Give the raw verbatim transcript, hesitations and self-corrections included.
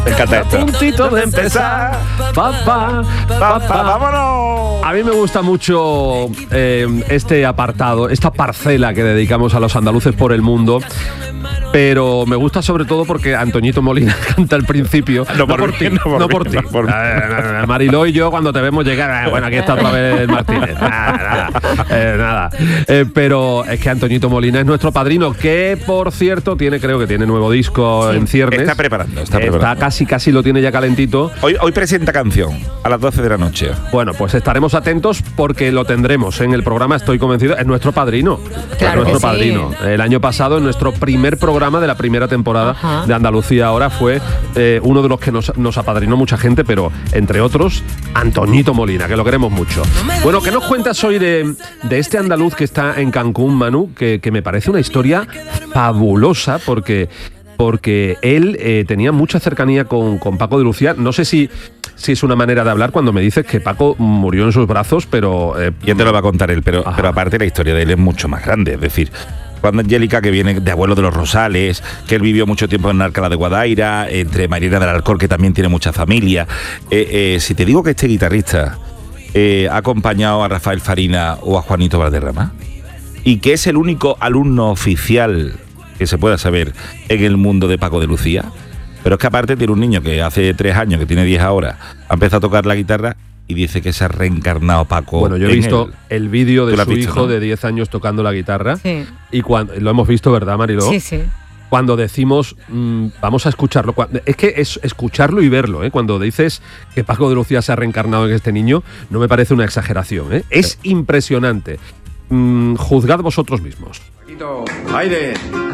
Me encanta esto. A puntito de empezar. Pa, pa, pa, pa. ¡Vámonos! A mí me gusta mucho eh, este apartado, esta parcela que dedicamos a los andaluces por el mundo. Pero me gusta sobre todo porque Antoñito Molina canta al principio. No por, no por ti, no por, no por ti. No por eh, Mariló y yo cuando te vemos llegar, eh, bueno, aquí está otra vez Martínez. Nada, nada. Eh, nada. Eh, pero es que Antoñito Molina es nuestro padrino, que por cierto tiene, creo que tiene nuevo disco sí. en ciernes. Está preparando, está está preparando. casi, casi lo tiene ya calentito. Hoy, hoy presenta canción a las doce de la noche. Bueno, pues estaremos atentos porque lo tendremos en el programa, estoy convencido. Es nuestro padrino. Claro es nuestro que padrino. Sí. El año pasado, en nuestro primer programa de la primera temporada Ajá. de Andalucía Ahora fue eh, uno de los que nos, nos apadrinó mucha gente, pero entre otros Antoñito Molina, que lo queremos mucho. Bueno, ¿qué nos cuentas hoy de, de este andaluz que está en Cancún, Manu? Que, que me parece una historia fabulosa porque, porque él eh, tenía mucha cercanía con, con Paco de Lucía. No sé si si es una manera de hablar cuando me dices que Paco murió en sus brazos, pero... Eh, ya te lo va a contar él, pero, pero aparte la historia de él es mucho más grande, es decir... Cuando Angélica, que viene de abuelo de los Rosales, que él vivió mucho tiempo en Alcalá de Guadaira, entre Mairena del Alcor, que también tiene mucha familia. Eh, eh, si te digo que este guitarrista eh, ha acompañado a Rafael Farina o a Juanito Valderrama, y que es el único alumno oficial que se pueda saber en el mundo de Paco de Lucía, pero es que aparte tiene un niño que hace tres años, que tiene diez ahora, ha empezado a tocar la guitarra, y dice que se ha reencarnado Paco. Bueno, yo he visto el, el vídeo de su visto, hijo, ¿no?, de diez años tocando la guitarra. Sí. Y cuando lo hemos visto, ¿verdad, Mariló? Sí, sí. Cuando decimos, mmm, vamos a escucharlo. Es que es escucharlo y verlo, ¿eh? Cuando dices que Paco de Lucía se ha reencarnado en este niño, no me parece una exageración, ¿eh? Es impresionante. Mm, juzgad vosotros mismos. Paquito, aire.